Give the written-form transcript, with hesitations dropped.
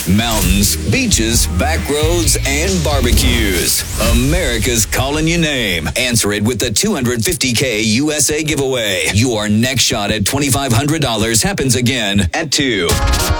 Mountains, beaches, back roads, and barbecues. America's calling your name. Answer it with the $250K USA giveaway. Your next shot at $2,500 happens again at 2.